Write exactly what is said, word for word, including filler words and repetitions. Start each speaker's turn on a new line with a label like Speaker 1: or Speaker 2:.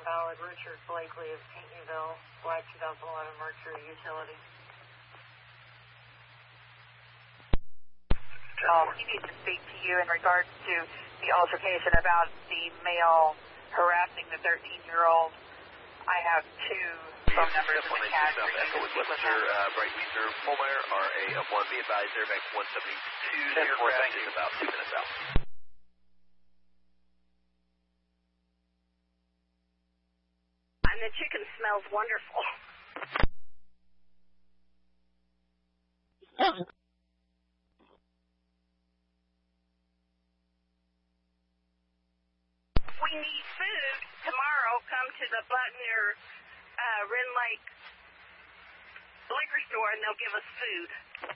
Speaker 1: Valid. Richard Blakely of Pinckneyville, Black two thousand eleven Mercury Utility.
Speaker 2: Um, he needs to speak to you in regards to the altercation about the male harassing the thirteen-year-old. I have two phone numbers in the CAD for you to speak with him.
Speaker 3: Uh, Bright Weezer, Fulmeyer, R A of one, be advised, airbag one seventy-two, the aircraft is about two minutes out.
Speaker 2: And the chicken smells wonderful. We need food tomorrow. Come to the Butner uh, Wren Lake liquor store and they'll give us food.